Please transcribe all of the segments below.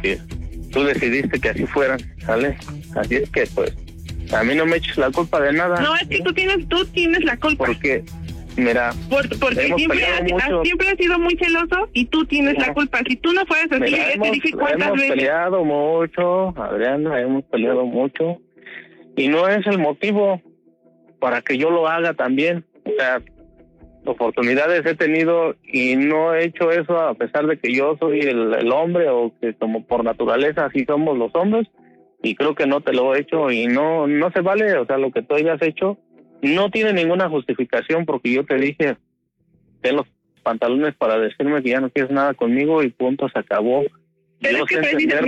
porque tú decidiste que así fueran, ¿sale? Así es que, pues, a mí no me eches la culpa de nada. No, es que tú tienes la culpa. Porque, mira, porque siempre has sido muy celoso y tú tienes la culpa. Si tú no fueras así, mira, ya te dije cuántas veces. Hemos peleado mucho, Adriana, hemos peleado mucho. Y no es el motivo para que yo lo haga también. O sea, oportunidades he tenido y no he hecho eso a pesar de que yo soy el hombre, o que como por naturaleza así somos los hombres. Y creo que no te lo he hecho y no se vale. O sea, lo que tú hayas hecho no tiene ninguna justificación, porque yo te dije, ten los pantalones para decirme que ya no quieres nada conmigo y punto, se acabó. Pero yo es que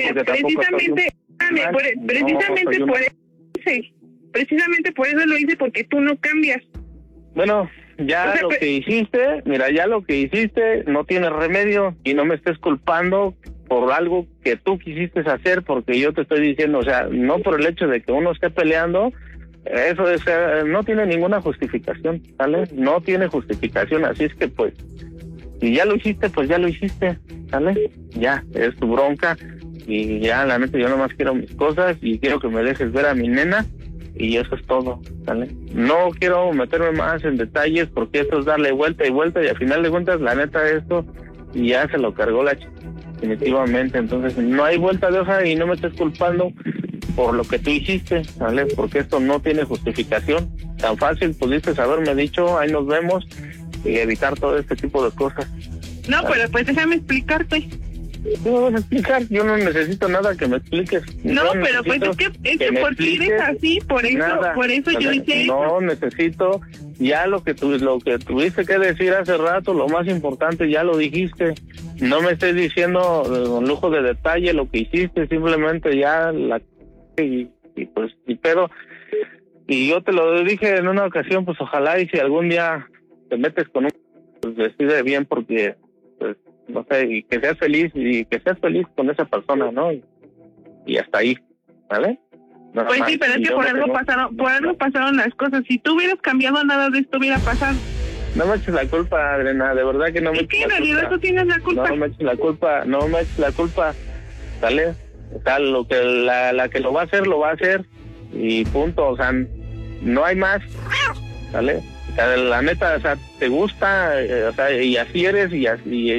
precisamente por eso lo hice, porque tú no cambias. Bueno, ya, o sea, lo que hiciste, mira, ya lo que hiciste no tiene remedio, y no me estés culpando por algo que tú quisiste hacer, porque yo te estoy diciendo, o sea, no por el hecho de que uno esté peleando, eso es, no tiene ninguna justificación, ¿sale? No tiene justificación, así es que pues, si ya lo hiciste, pues ya lo hiciste, ¿sale? Ya, es tu bronca, y ya, la neta, yo nomás quiero mis cosas, y quiero que me dejes ver a mi nena, y eso es todo, ¿sale? No quiero meterme más en detalles, porque esto es darle vuelta y vuelta, y al final de cuentas, la neta, esto ya se lo cargó la chica, definitivamente. Entonces no hay vuelta de hoja, y no me estés culpando por lo que tú hiciste, ¿vale? Porque esto no tiene justificación. Tan fácil pudiste haberme dicho, ahí nos vemos, y evitar todo este tipo de cosas. No, ¿vale? Pero pues déjame explicarte. ¿Qué me vas a explicar? Yo no necesito nada que me expliques. No, pero pues es que porque eres así, por eso yo hice eso. No necesito, ya lo que tuviste que decir hace rato, lo más importante ya lo dijiste. No me estés diciendo con lujo de detalle lo que hiciste, simplemente ya y pues ni pedo. Y yo te lo dije en una ocasión, pues ojalá y si algún día te metes con un, pues decide bien, porque pues no sé, y que seas feliz con esa persona, ¿no? Y hasta ahí, ¿vale? Nada pues más. Sí, pero es que por algo pasaron las cosas. Si tú hubieras cambiado, nada de esto hubiera pasado. No me eches la culpa, Adriana, de verdad que no me eches la culpa. ¿Y qué, en realidad tú tienes la culpa? No me eches la culpa, ¿sale? O sea, la que lo va a hacer, y punto, o sea, no hay más, ¿sale? O sea, la neta, o sea, te gusta, o sea, y así eres, y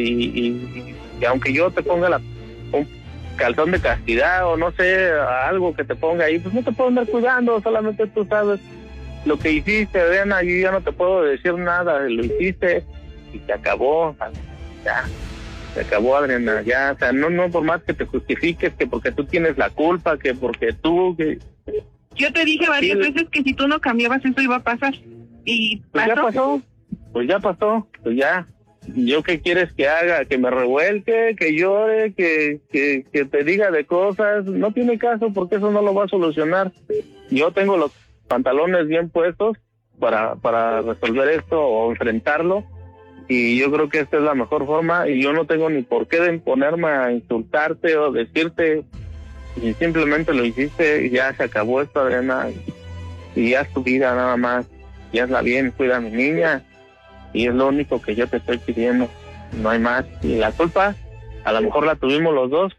aunque yo te ponga un calzón de castidad, o no sé, algo que te ponga ahí, pues no te puedo andar cuidando, solamente tú sabes lo que hiciste, Adriana. Yo ya no te puedo decir nada, lo hiciste y se acabó, ya, se acabó, Adriana, ya, o sea, no por más que te justifiques, que porque tú tienes la culpa, que porque tú, que... Yo te dije varias veces que si tú no cambiabas eso iba a pasar, y pasó. Pues ya pasó, pues ya. ¿Yo qué quieres que haga? ¿Que me revuelque? ¿Que llore? ¿Que te diga de cosas? No tiene caso, porque eso no lo va a solucionar. Yo tengo los pantalones bien puestos para resolver esto o enfrentarlo, y yo creo que esta es la mejor forma, y yo no tengo ni por qué de ponerme a insultarte o decirte, y simplemente lo hiciste y ya se acabó esto, Adriana, y ya es tu vida nada más, y hazla bien, cuida a mi niña, y es lo único que yo te estoy pidiendo, no hay más. Y la culpa a lo mejor la tuvimos los dos.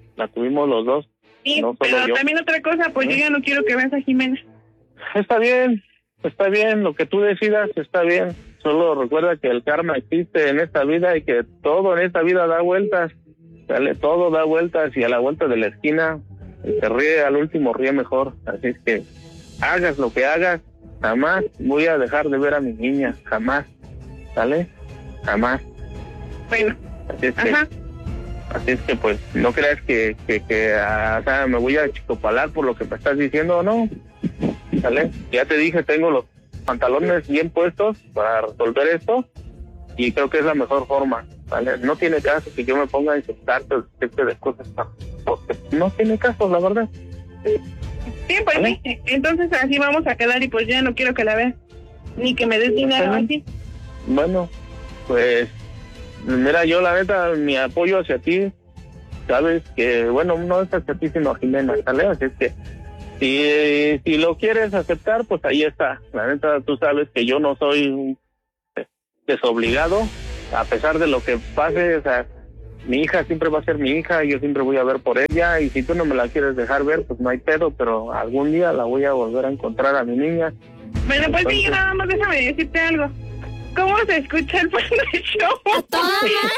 Sí, no pero yo. También otra cosa, pues yo ya no quiero que veas a Jimena. Está bien, lo que tú decidas está bien. Solo recuerda que el karma existe en esta vida, y que todo en esta vida da vueltas, ¿vale? Todo da vueltas, y a la vuelta de la esquina, el que ríe al último ríe mejor. Así es que hagas lo que hagas, jamás voy a dejar de ver a mi niña, jamás, ¿sale? Jamás. Bueno, así es que pues no creas que o sea, me voy a chicopalar por lo que me estás diciendo, ¿no? ¿Sale? Ya te dije, tengo los pantalones bien puestos para resolver esto, y creo que es la mejor forma, ¿vale? No tiene caso que yo me ponga a insultarte o decirte de cosas, porque no tiene caso, la verdad. Sí, pues ¿vale? Sí. Entonces así vamos a quedar, y pues ya no quiero que la veas, ni que me des dinero así. Bueno, pues mira, yo la neta, mi apoyo hacia ti, sabes que, bueno, no es hacia ti sino a Jimena, ¿sale? Así es que si lo quieres aceptar, pues ahí está. La neta, tú sabes que yo no soy desobligado, a pesar de lo que pase, o sea, mi hija siempre va a ser mi hija, yo siempre voy a ver por ella, y si tú no me la quieres dejar ver, pues no hay pedo, pero algún día la voy a volver a encontrar a mi niña. Bueno, pues sí, nada más déjame decirte algo. ¿Cómo se escucha el Panda Show? ¡A toda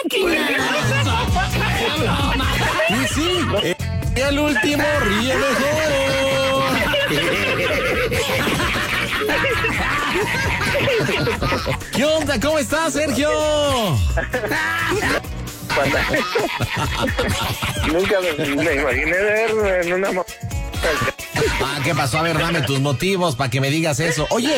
máquina! Y sí, el último ríe mejor. ¿Qué onda? ¿Cómo estás, Sergio? Nunca me imaginé ver en una... ¿Qué pasó? A ver, dame tus motivos para que me digas eso. Oye,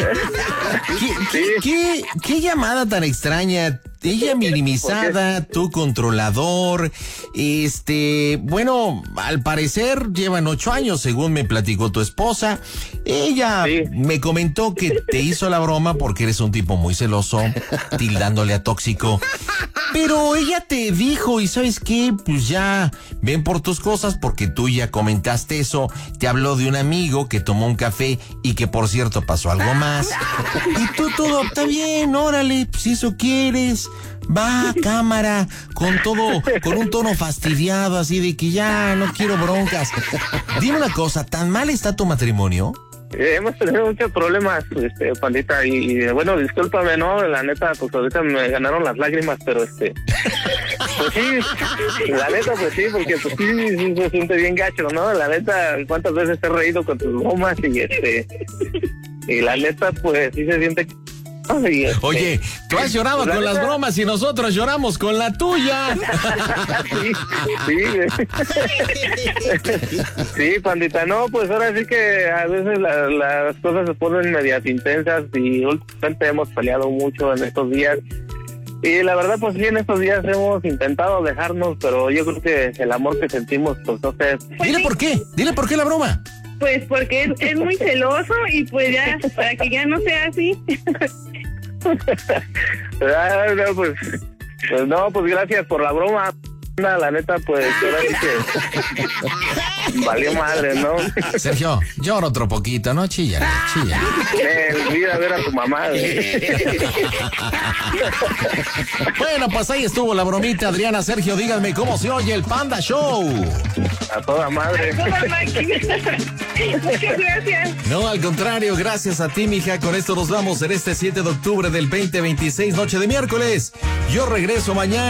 ¿qué llamada tan extraña? Ella minimizada, tú controlador. Bueno, al parecer llevan 8 años, según me platicó tu esposa. Ella me comentó que te hizo la broma porque eres un tipo muy celoso, tildándole a tóxico. Pero ella te dijo, ¿y sabes qué? Pues ya, ven por tus cosas porque tú ya comentaste eso. Te habló de un amigo que tomó un café y que, por cierto, pasó algo más. Y tú todo, está bien, órale, pues si eso quieres. Va, cámara, con todo, con un tono fastidiado, así de que ya no quiero broncas. Dime una cosa, ¿tan mal está tu matrimonio? Hemos tenido muchos problemas, Pandita, y bueno, discúlpame, ¿no? La neta, pues ahorita me ganaron las lágrimas, pero pues sí, la neta, pues sí, porque pues sí se siente bien gacho, ¿no? La neta, cuántas veces he reído con tus bromas y la neta, pues sí se siente... Oye, tú has llorado con las bromas y nosotros lloramos con la tuya. Sí, Pandita, no, pues ahora sí que a veces las cosas se ponen medias intensas y últimamente hemos peleado mucho en estos días. Y la verdad, pues sí, en estos días hemos intentado dejarnos, pero yo creo que el amor que sentimos, pues no sé. Dile por qué la broma. Pues porque es muy celoso y pues ya, para que ya no sea así. Pues gracias por la broma. La neta, pues ahora sí que valió madre, ¿no? Sergio, llora otro poquito, ¿no? Chilla. Mira a ver a tu mamá. Bueno, pues ahí estuvo la bromita, Adriana. Sergio, díganme cómo se oye el Panda Show. A toda madre. A toda máquina. Muchas gracias. No, al contrario, gracias a ti, mija. Con esto nos vamos en este 7 de octubre del 2026, noche de miércoles. Yo regreso mañana.